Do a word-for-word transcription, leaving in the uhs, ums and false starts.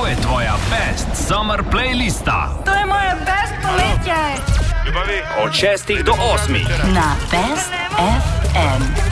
je tvoja best summer playlista. To je moje best poletje. Od šestih do osmih Na Best ef em.